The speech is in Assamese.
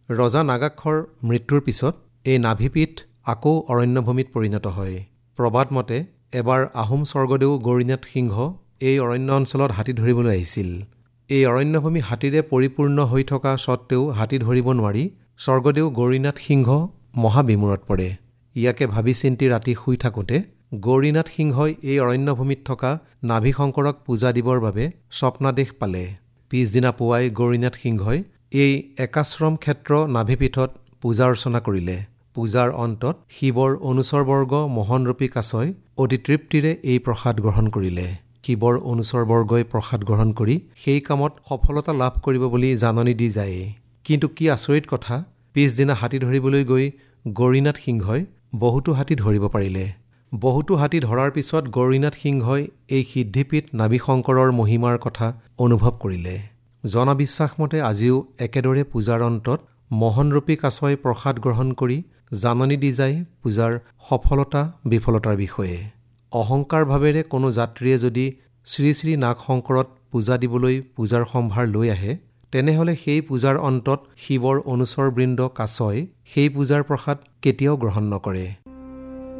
ৰজা নাগাক্ষৰ মৃত্যুৰ পিছত এই নাভিপীঠ আকৌ অৰণ্যভূমিত পৰিণত হয়। প্ৰবাদ মতে এবাৰ আহোম স্বৰ্গদেউ গৌৰীনাথ সিংহ এই অৰণ্য অঞ্চলত হাতী ধৰিবলৈ আহিছিল। এই অৰণ্যভূমি হাতীৰে পৰিপূৰ্ণ হৈ থকা স্বত্বেও হাতী ধৰিব নোৱাৰি স্বৰ্গদেউ গৌৰীনাথ সিংহ মহাবিমূৰত পৰে। ইয়াকে ভাবি চিন্তি ৰাতি শুই থাকোঁতে গৌৰীনাথ সিংহই এই অৰণ্যভূমিত থকা নাভিশংকৰক পূজা দিবৰ বাবে স্বপ্নাদেশ পালে। পিছদিনা পুৱাই গৌৰীনাথ সিংহই এই একাশ্ৰম ক্ষেত্ৰ নাভিপীঠত পূজা অৰ্চনা কৰিলে। পূজাৰ অন্তত শিৱৰ অনুচৰবৰ্গ মোহনৰূপী কাছই অতি তৃপ্তিৰে এই প্ৰসাদ গ্ৰহণ কৰিলে। শিৱৰ অনুচৰবৰ্গই প্ৰসাদ গ্ৰহণ কৰি সেই কামত সফলতা লাভ কৰিব বুলি জাননী দি যায়। কিন্তু কি আচৰিত কথা, পিছদিনা হাতী ধৰিবলৈ গৈ গৌৰীনাথ সিংহই বহুতো হাতী ধৰিব পাৰিলে। বহুতো হাতী ধৰাৰ পিছত গৌৰীনাথ সিংহই এই সিদ্ধিপীঠ নাভিশংকৰৰ মহিমাৰ কথা অনুভৱ কৰিলে। জনবিশ্বাস মতে আজিও একেদৰে পূজাৰ অন্তত মোহনৰূপী কাছই প্ৰসাদ গ্ৰহণ কৰি জাননী দি যায় পূজাৰ সফলতা বিফলতাৰ বিষয়ে। অহংকাৰ ভাৱেৰে কোনো যাত্ৰীয়ে যদি শ্ৰী শ্ৰী নাগশংকৰত পূজা দিবলৈ পূজাৰ সম্ভাৰ লৈ আহে, তেনেহলে সেই পূজাৰ অন্তত শিৱৰ অনুচৰবৃন্দ কাছই সেই পূজাৰ প্ৰসাদ কেতিয়াও গ্ৰহণ নকৰে।